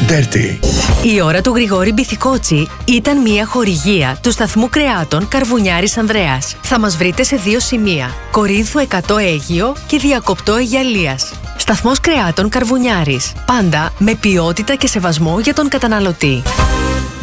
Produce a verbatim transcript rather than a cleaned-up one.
Dirty. Η ώρα του Γρηγόρη Μπιθικότσι ήταν μια χορηγία του σταθμού κρεάτων Καρβουνιάρης Ανδρέας. Θα μας βρείτε σε δύο σημεία: Κορίνθου εκατό Αίγυο και Διακοπτό Αιγιαλίας. Σταθμός κρεάτων Καρβουνιάρης. Πάντα με ποιότητα και σεβασμό για τον καταναλωτή.